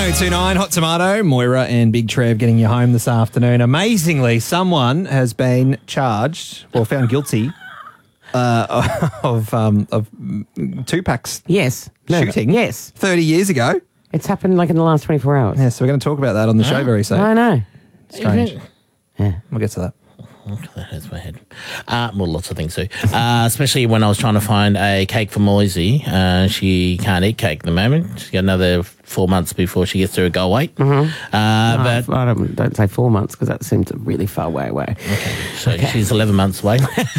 1029 Hot Tomato, Moira and Big Trev getting you home this afternoon. Amazingly, someone has been charged, or found guilty, of Tupac's shooting. Yes. 30 years ago. It's happened like in the last 24 hours. Yeah, so we're going to talk about that on the show very soon. I know. Strange. Yeah. We'll get to that. That hurts my head. Well, lots of things too. Especially when I was trying to find a cake for Moisey. She can't eat cake at the moment. She's got another 4 months before she gets to her goal weight. Mm-hmm. But I don't say 4 months because that seems a really far way away. So she's 11 months away.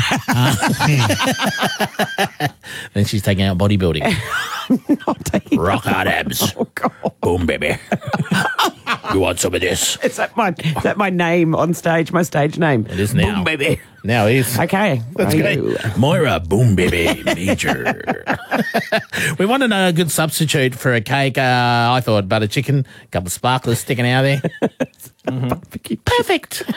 Then she's taking out bodybuilding. Not taking Rock hard abs. Oh, God. Boom, baby. You want some of this? Is that my name on stage, my stage name? It is now. Boom, baby. Now it is. Okay. That's great. Moira, boom, baby, major. We want to know a good substitute for a cake. I thought butter chicken, a couple of sparklers sticking out there. Perfect.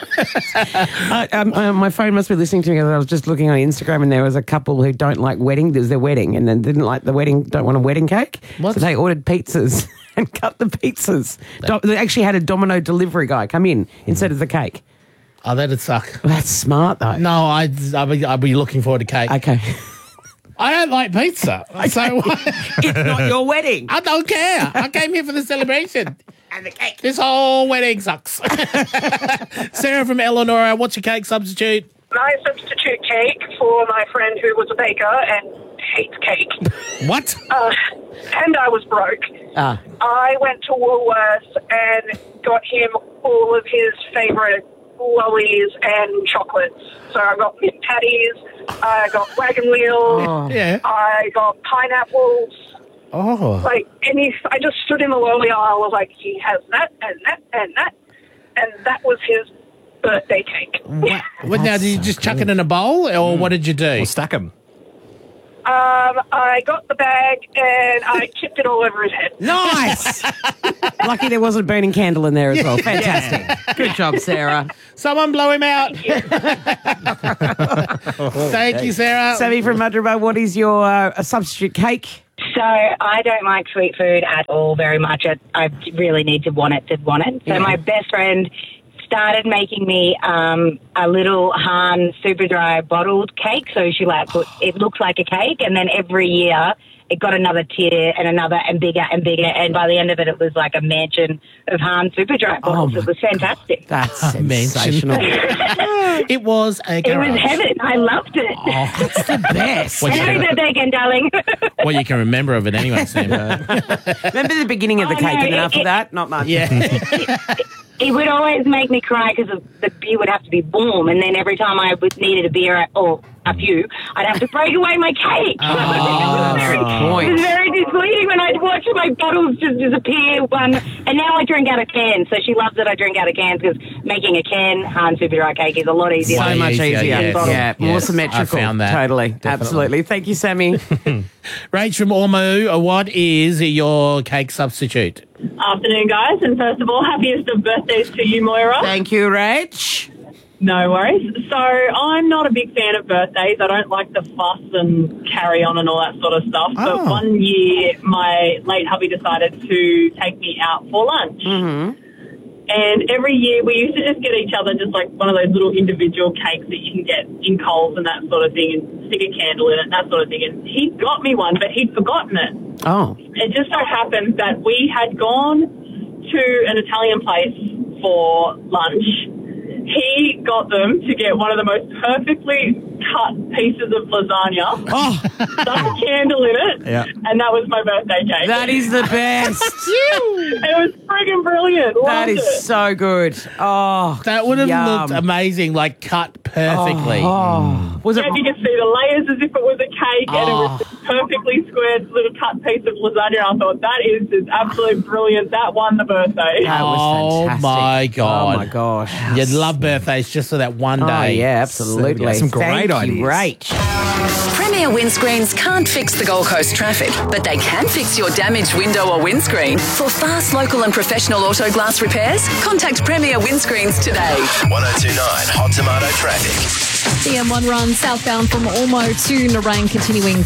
My phone must be listening to me because I was just looking on Instagram and there was a couple who don't like wedding. There's their wedding and then didn't like the wedding, don't want a wedding cake. What? So they ordered pizzas and cut the pizzas. They actually had a Domino delivery guy come in instead of the cake. Oh, that'd suck. Well, that's smart though. No, I'd be looking forward to cake. Okay. I don't like pizza. So It's not your wedding. I don't care. I came here for the celebration. And the cake. This whole wedding sucks. Sarah from Eleanor, what's your cake substitute? My substitute cake for my friend who was a baker and hates cake. What? And I was broke. I went to Woolworths and got him all of his favourite lollies and chocolates. So I got mint patties, I got wagon wheels, Yeah. I got pineapples. Oh. I just stood in the lolly aisle. I was like, he has that and that and that. And that was his birthday cake. What? Now, did you just chuck it in a bowl or what did you do? We'll stack them. I got the bag and I tipped it all over his head. Nice. Lucky there wasn't a burning candle in there as well. Fantastic. Good job, Sarah. Someone blow him out. Thank you, Sarah. Sammy from Madraba, what is your substitute cake? So I don't like sweet food at all very much. I really need to want it. So my best friend started making me a little Han super dry bottled cake. So she it looks like a cake, and then every year it got another tier and another and bigger, and by the end of it, it was like a mansion of Han super dry bottles. It was fantastic. That's sensational. It was a It garage. was heaven. I loved it. Oh, that's the best. What, Happy birthday again, darling. Well, you can remember of it anyway, Sam. Remember the beginning of the Oh, cake, no, and then after that, not much. Yeah. It would always make me cry because the beer would have to be warm, and then every time I needed a beer or a few, I'd have to break away my cake. good point. It was very disappointing when I'd watch my bottles just disappear. And now I drink out of cans, so she loves that I drink out of cans because making a can Han super dry cake is a lot easier. So much easier. yes. More Yes, symmetrical. I found that. Totally. Absolutely. Thank you, Sammy. Rach from Ormoo, what is your cake substitute? Afternoon, guys, and first of all, happiest of birthdays to you, Moira. Thank you, Rach. No worries. So I'm not a big fan of birthdays. I don't like the fuss and carry on and all that sort of stuff. But one year, my late hubby decided to take me out for lunch. Mm-hmm. And every year we used to just get each other just like one of those little individual cakes that you can get in Coles and that sort of thing, and stick a candle in it and that sort of thing. And he got me one, but he'd forgotten it. Oh. It just so happened that we had gone to an Italian place for lunch. He got them to get one of the most perfectly cut pieces of lasagna, stuck a candle in it, and that was my birthday cake. That is the best. It was friggin' brilliant. That Loved is it. so good. Oh, That would have yum. looked amazing, like cut perfectly. Was it? Yeah, you could see the layers as if it was a cake, and it was this perfectly squared little cut piece of lasagna. I thought, that is just absolute brilliant. That won the birthday. That was fantastic. my God. Oh, my gosh. You'd love birthdays just for that one day. Oh, yeah, absolutely. Yeah, some great Thank you, ideas. Rach. Premier windscreens can't fix the Gold Coast traffic, but they can fix your damaged window or windscreen. For fast, local and professional auto glass repairs, contact Premier Windscreens today. 1029 Hot Tomato Traffic. The M1 run southbound from Ormo to Nerang continuing to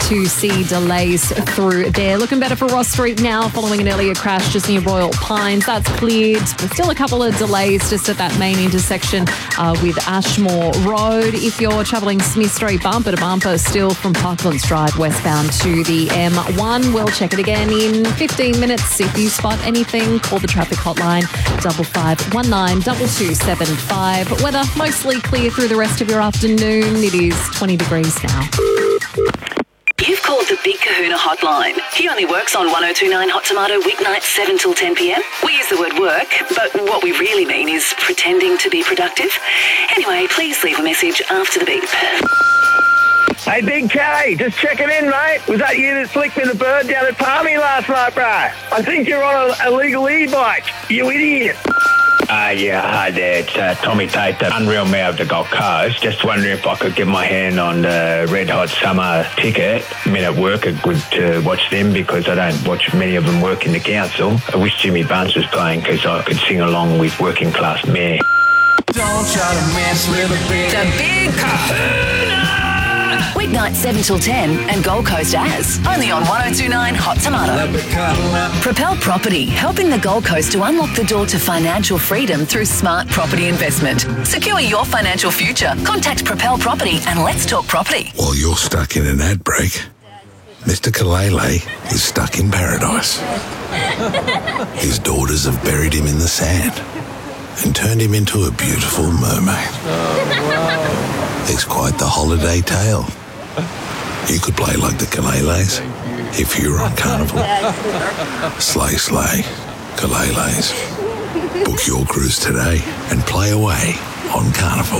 see delays through there. Looking better for Ross Street now following an earlier crash just near Royal Pines. That's cleared. There's still a couple of delays just at that main intersection with Ashmore Road. If you're travelling Smith Street, bumper to bumper still from Parklands Drive westbound to the M1. We'll check it again in 15 minutes. If you spot anything, call the traffic hotline 5519 2275. Weather mostly clear through the rest of your afternoon. It is 20 degrees now. You've called the Big Kahuna hotline. He only works on 102.9 Hot Tomato weeknights 7 till 10 p.m. We use the word work, but what we really mean is pretending to be productive. Anyway, please leave a message after the beep. Hey, Big K, just checking in, mate. Was that you that slicked me the bird down at Palmy last night, bro? I think you're on an illegal e-bike, you idiot. Yeah, hi there. It's Tommy Tate, the Unreal Mayor of the Gold Coast. Just wondering if I could get my hand on the Red Hot Summer ticket. Men at work are good to watch them because I don't watch many of them work in the council. I wish Jimmy Barnes was playing because I could sing along with Working Class Mayor. Don't try to mess with the Big Kahuna! Weeknight 7 till 10 and Gold Coast as. Only on 102.9 Hot Tomato. Propel Property, helping the Gold Coast to unlock the door to financial freedom through smart property investment. Secure your financial future. Contact Propel Property and let's talk property. While you're stuck in an ad break, Mr. Kalele is stuck in paradise. His daughters have buried him in the sand and turned him into a beautiful mermaid. It's quite the holiday tale. You could play like the Kaleles if you were on Carnival. Slay, slay, Kaleles. Book your cruise today and play away on Carnival.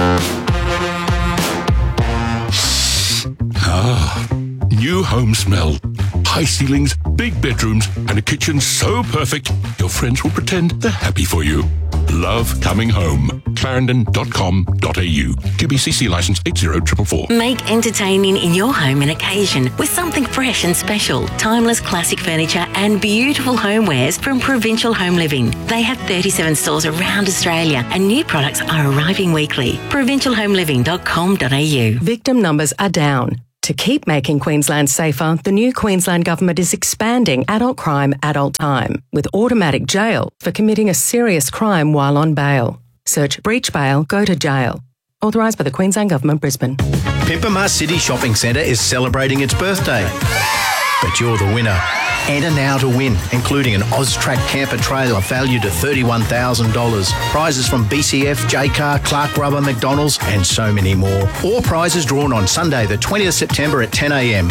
Ah, new home smell. High ceilings, big bedrooms, and a kitchen so perfect, your friends will pretend they're happy for you. Love coming home. Clarendon.com.au. QBCC licence 80444. Make entertaining in your home an occasion with something fresh and special. Timeless classic furniture and beautiful homewares from Provincial Home Living. They have 37 stores around Australia and new products are arriving weekly. Provincialhomeliving.com.au. Victim numbers are down. To keep making Queensland safer, the new Queensland Government is expanding adult crime, adult time, with automatic jail for committing a serious crime while on bail. Search breach bail, go to jail. Authorised by the Queensland Government, Brisbane. Pimpama City Shopping Centre is celebrating its birthday. But you're the winner. Enter now to win, including an Oztrack camper trailer valued at $31,000. Prizes from BCF, J-Car, Clark Rubber, McDonald's and so many more. All prizes drawn on Sunday the 20th September at 10 a.m.